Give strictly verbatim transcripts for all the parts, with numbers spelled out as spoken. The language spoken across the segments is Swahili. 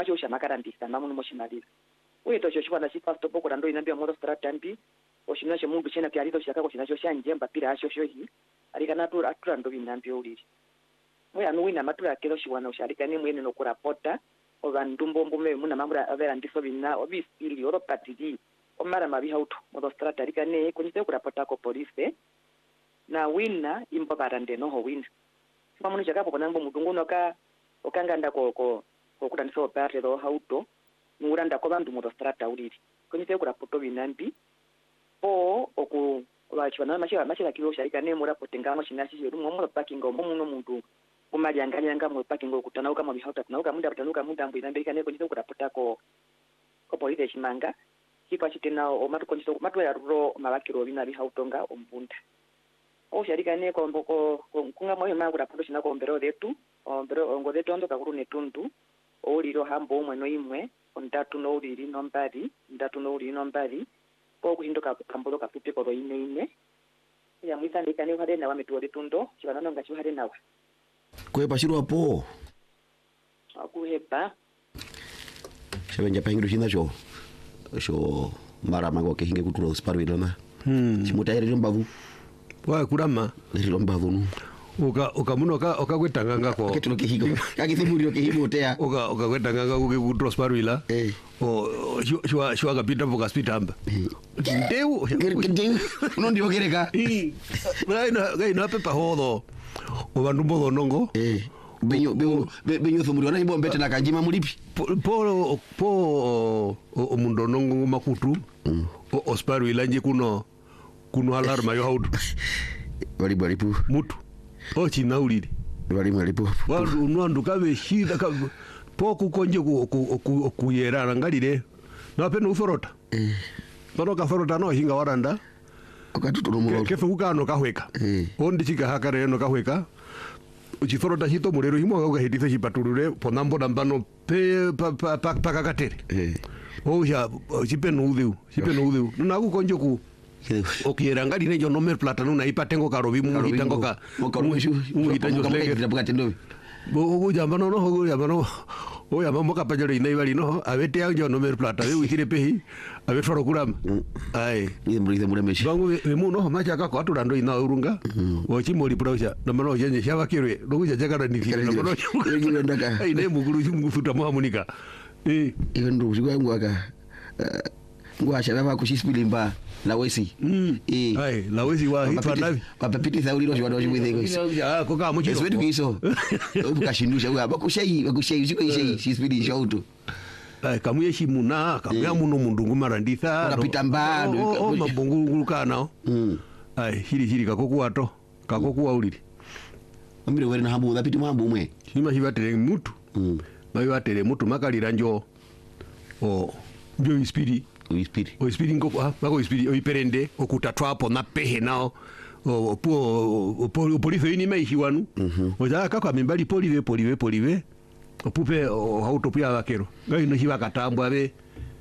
macho shamakandisa mamuno moshimalira uye tocho chikwana chipasto poko rando inambia moto stratambi oshina chemundu chena kyalito chakako chinacho shanjemba pira asho shohi alikana tu atura ndo binambia uliri moya no wina matura kero shiwana ushalikane mwene no kurapota ovandumbo mbume muna mambura avera ndiso bina obisili oropatiji omara mabi hauto moto strata alikane kunyite kurapota ko police na wina imbo barande no ho wina mamuno chakapo konambo mudungu noka okanganda ko ko ko kutandisa oparte ro hauto nguranda ko bandu moto strata uliri kunyite kurapota binambi o oku wachwana machira machira kilo sharika ne mura potengamo chinashi chiru mumwe parking ngombo muno muntu umajanganya yanga mu parking okutana kama bihauta na ukamunda batanuka munda ambu inambika ne kunyite kurapota ko ko polite chimanga kipa chitena o matu konjito matu ya ro mabakiro bina bihautonga ombunda o sharika ne ko mboko kunga moyo mangu rapota china ko mbero detu ombero ngo detu ndo kakuru netundu oliro hambo umwe no imwe ondatu no uliri no mbali ndatu no uliri no mbali ko kuhindoka kambodo kafupi ko ine ine ya mwisa ndikane uhade nawa metuode tundo chibanano ngachi uhade nawa kwepa chiro apo akuhepa shabenja pahingido china cho cho mara mago ke hinge kutulo sparwilo na hmm chimutaire lombavu wa kurama lombavu no uka uka muno ka uka kwetanga ngako ketulo ke higo kakithimulio ke hibotea uka uka kwetanga ngako ke kutulo sparwila eh o shwa shwa kapita boka spitamba ndeu ndeu uno ndio gereka eh raina gaina pepa hodo o bandu bodo nongo eh benyo benyo benyo thumuri wana imbo mbete na kanjima mulipi po po o mundo nongo makutu o sparwila nje kuno kuno alarma yo haudu bali bali pu mutu o china uliri bali bali pu wandu nwandu kabe shida ka poku konje ku kuyera ngalire na peno uforota eh bano ka forota no hinga waranda okatutulo mulo kefe ukano kahweka eh ondi chika hakare no kahweka uchiforota hito mulero himo ga heditha chipatulure ponambo nambano pe pa pa pa kakatere eh o ya chipeno udhu chipeno udhu na ku konje ku okiyera ngalire jo nomer plata no na ipatengo karobi mu hitango ka mu hitango lege tapakatendo bo jamba no no jamba no o ya mamo kapajero ina ibali no abete anjo no mer plata we wikire pehi abe faro kurama ai ni mbrize mure meshi bangu we muno macha ka kwatu rando ina urunga o chimoli prausha na mano yenye shava kirwe dokuja jakara ni na mano ngiro ndaka ai ne muguru chimufuta muhamunika eh iyo ndo ushikwa ngwaka ngwasha baba kushispilimba la wesi mm eh ai la wesi wa hipa navi kwa pepiti za uliro shwa doshi mwithego ya ko ka muchiro eswedu kiso ubukashindusha uya bakushei bakushei ushiko ishei shispili shauto ai kamuye shimuna kamuya muno mundu ngumaranditha kapita mbado o mabungulu kana mm ai hiri hiri kakokuwato kakokuwa uliri amire were na hambu dapiti mwambu mwe hima hibatere mutu mm bayo batere mutu makalira njo o njo ispiri uispiri oispiri ngoko ah bako ispiri oiperende okutatwa hapo na pehe nao o po o police ini mai hiwanu oja kaka mimbali polive polive polive opupe o autopia bakero ngai no hiba katambwa abe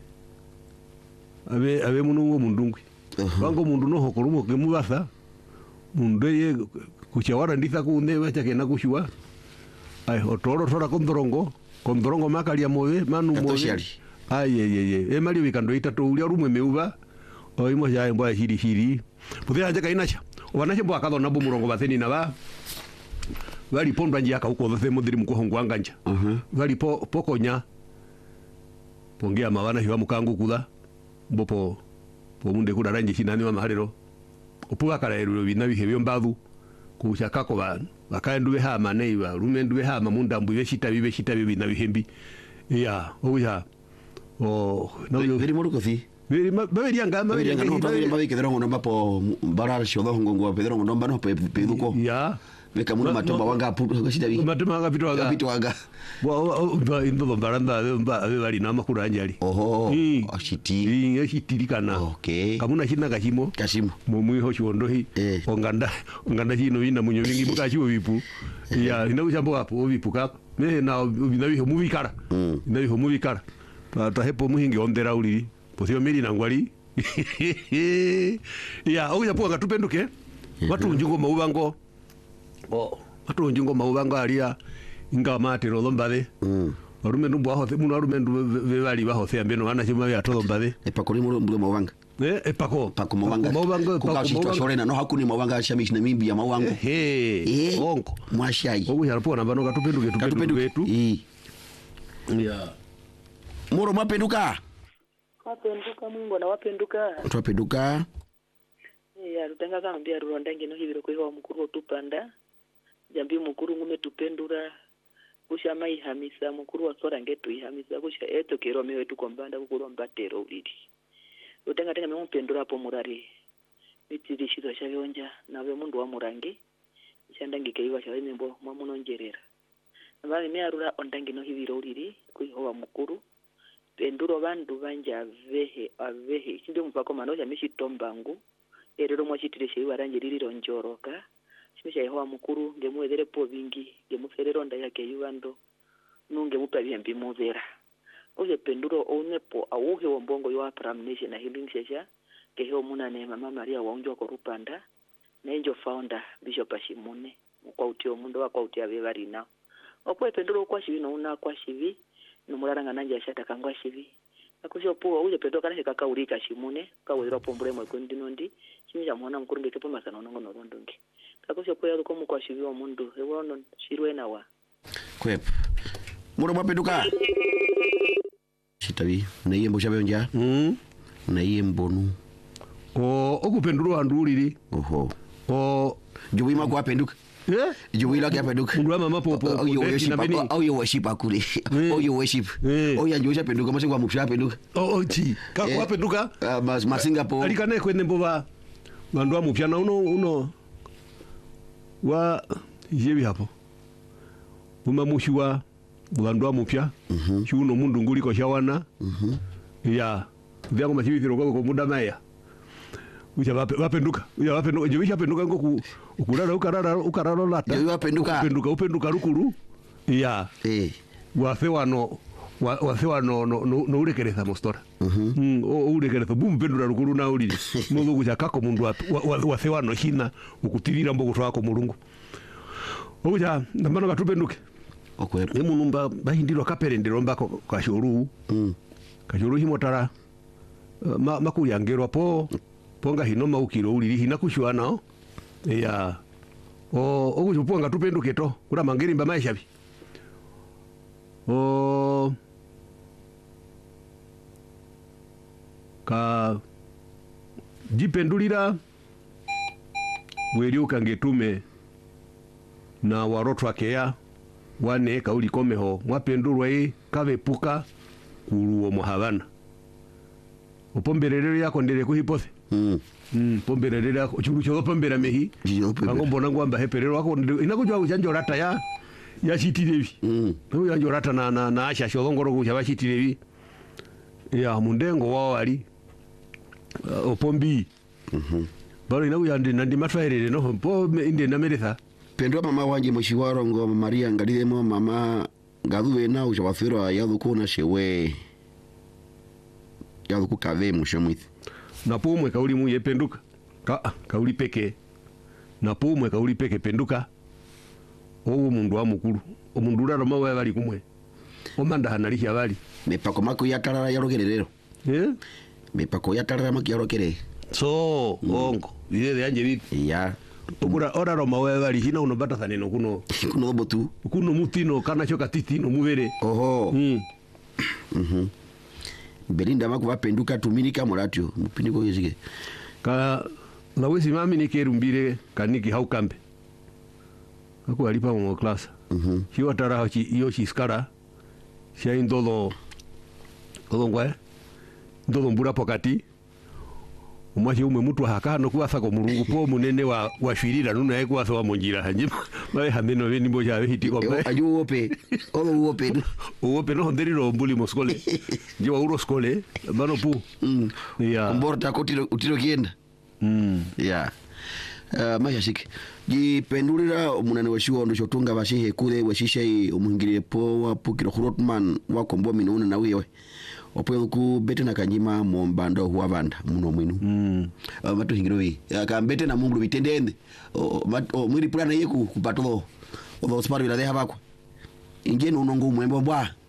abe abe munungo mundungwi bango mundu no hokorumo ke mubasa mundu ye kuchawara nditha kunde bacha kena kushwa ai otoro tora kondorongo kondorongo makalia mowe manu mowe ai ye ye e mali wikando itatu ulia rumwe meuba oimo ya mbwa hiri hiri puthira anje kainacha wanache mbwa kathona bu murongo batheni na ba bali pondwa nje aka uko themo ndiri mukohongwa nganja mhm bali po pokonya pongea mabana hiwa mukangu kula mbopo po munde kula ranje chinani wa maharero opuga kala ero bina bihebyo mbathu kuchakako ba bakaenduwe hama neiba rumenduwe hama mundambu beshita bibeshita bibina bihembi ya oya o no yo veri moruko si veri baveri anga baveri anga no baveri baveri kedero ngono mbapo barara shodo ngongo pedero ngono mbano peduko ya beka muno matomba wanga puto kashida bi matomba wanga pito wanga pito wanga bo ba indo baranda mba ave bali na makuru anjali oho ashiti ni ashitiri kana okay kamuna shina kashimo kashimo mumwi ho shondo hi onganda onganda hino bina munyo vingi buka chiwo bipu ya ina ujambo hapo bipuka me na bina biho mubikara ina biho mubikara ta hepo muhingi ondera uli posio mili na ngwali ya oya puanga tupenduke watu njungo maubango o watu njungo maubango alia inga mate ro lombale Arume ndu bwa hothe muno arume ndu vevali ba hothe ambeno ana chima ya todo mbade. E pako ni mulo mawanga. Eh e pako. Pako mawanga. Mawanga pako mawanga. No hakuni mawanga shamishi na mimbi ya mawango. Eh. Onko. Mwashai. Ogu yarapo na bano katupenduke tupenduke tu. Eh. Ya. Moro mapenduka. Wapenduka Mungu na wapenduka. Twapenduka. Ya rutenga kama mbia rurondangi no hibiro kwa mukuru tupanda. Jambi mukuru ngume tupendura. Kusha mai hamisa mukuru wa sora ngetu ihamisa kusha eto kero mewe tu kombanda mukuru mbatero ulidi. Rutenga tenga mwe mpendura hapo murari. Mitiri shizo shavionja nawe mundu wa murangi. Shandangi keiwa shawe membo mwamuno njerera. Nabali me arura ondangi no hibiro ulidi kuihowa mukuru. Penduro bandu banja vehe avehe kinde mpako manosha mishitombangu erero mwachitire shewa ranje liriro njoroka shimisha yehowa mukuru ngemwedhere po bingi ngemuferero nda yake yuando nunge mupa byembi muzera uje penduro onepo auhe wombongo yo Abraham Nation na Healing Church keho muna ne mama Maria waunjwa ko rupanda na enjo founder Bishop Ashimune kwa utio mundo wa kwa utia bevari na okwe penduro kwa shivi no una kwa shivi numuraranga nanje ashata kangwa shivi akusho po uje pedo kana heka kaurika shimune kawira pombure mwe kundi nondi chimisha mwana mkurunge kepo masana nongo norondonge akusho po yako mu kwa shivi wa mundu ewono shirwe na wa kwep muro mapenduka shitabi na yembo shabonja mm na yembo nu o okupenduro anduliri oho o juwima kwa penduka eh juwila kwa penduka mundu mama popo au yo worship au yo worship akule au yo worship au ya njosha penduka mase kwa mupsha penduka oh chi ka kwa penduka mas masingapo alikane kwene mboba bandu amupya na uno uno wa yebi hapo uma mushiwa bandu amupya mhm chuno mundu nguliko shawana mhm ya vyango machibithiro kwa kwa muda maya uja wapenduka uja wapenduka je wisha penduka ngo ukurara ukarara ukarara lata je wapenduka upenduka upenduka rukuru ya eh wafe wano wafe wano no no urekereza mostora mhm o urekereza bum pendura rukuru na uri mugo kuja kako mundu wafe wano hina ukutirira mbogo twako mulungu uja ndambano katupenduke okwe emunumba bahindiro kaperendero mbako kashuru mm kashuru himotara ma makuyangerwa po ponga hino maukiro uliri hina kushwana ya o okujuponga tupenduke to kura mangeri mba maisha bi o ka jipendulira weliuka ngetume na warotwa kea wane kauli komeho mwapendurwa e kavepuka kuruo muhavana opombererero yako ndere kuhipose mm mm pombererero yako churu cho pombera mehi kango mbona ngwamba heperero wako inakujwa ujanjo rata ya ya shitirevi mm no yanjo rata na na na asha shogongoro kuja bashitirevi ya mundengo wao ali uh, opombi mhm baro ina uyande nandi matwairere no po inde na meretha pendwa mama wanje mushiwaro ngo Maria ngalire mo mama ngaduwe na uja wafiro yadukuna shewe yadhuku kave mushomwithi na pomwe kauli mu yependuka ka kauli peke na pomwe kauli peke penduka owo mundu wa mukuru omundu raro mawe bali kumwe omanda hanalihi abali mepako mako yatarara yarogerero eh mepako yatarara mako yarogere so mm. ongo ile yanje bipi ya okura oraro mawe bali hina uno batathane no kuno kuno botu kuno mutino kana choka titi no muvere oho mm mhm Belinda mako vapenduka tuminika moratio mupiniko yezike ka lawezi mami nikerumbire kaniki haukambe ako alipa mo class mhm hiyo tara chi iyo chiskara sia indolo kolongwa ndolo mbura pokati umwaje umwe mutu hakano kuasa ko mulungu po munene wa washirira nuno yeko asa wa monjira hanje bae hameno beni boja behiti ko bae ayu ope obo ope ope no nderiro mbuli moskole jiwa uro skole bano pu mm ya mborta kotiro utiro kienda mm ya uh, mayashike jipendulira omunane washiwa ndo shotunga bashihe kule washishe omungire po wa pukiro Rotman wa kombo minuna na wiwe opo ku bete na kanyima mombando huwa banda muno mwinu mm uh, matu hingirowi akambete na mungu bitendende o, o mwiri pulana yeku kupato o sparo ila deha bakwa ingene unongo mwembo bwa